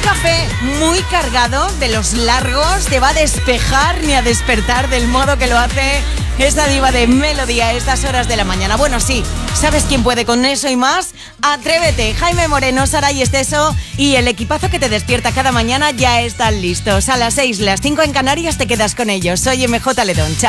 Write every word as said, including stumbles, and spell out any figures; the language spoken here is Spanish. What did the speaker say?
café muy cargado, de los largos, te va a despejar ni a despertar del modo que lo hace esta diva de Melody a estas horas de la mañana. Bueno, sí, ¿sabes quién puede con eso y más? Atrévete, Jaime Moreno, Saray Esteso y el equipazo que te despierta cada mañana ya están listos. A las seis, las cinco en Canarias te quedas con ellos. Soy M J Ledón, chao.